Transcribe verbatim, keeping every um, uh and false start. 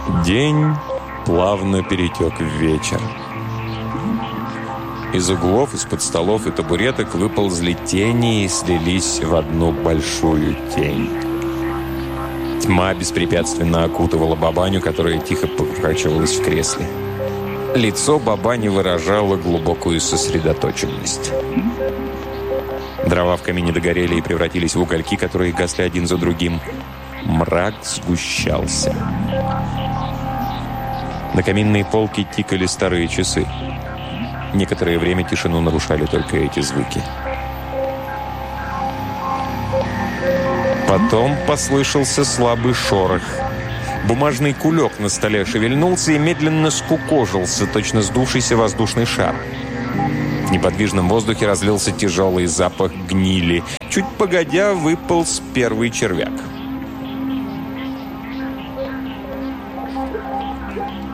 День плавно перетек в вечер. Из углов, из-под столов и табуреток выползли тени и слились в одну большую тень. Тьма беспрепятственно окутывала Бабаню, которая тихо покачивалась в кресле. Лицо Бабани выражало глубокую сосредоточенность. Дрова в камине догорели и превратились в угольки, которые гасли один за другим. Мрак сгущался. На каминные полки тикали старые часы. Некоторое время тишину нарушали только эти звуки. Потом послышался слабый шорох. Бумажный кулек на столе шевельнулся и медленно скукожился, точно сдувшийся воздушный шар. В неподвижном воздухе разлился тяжелый запах гнили. Чуть погодя выполз первый червяк.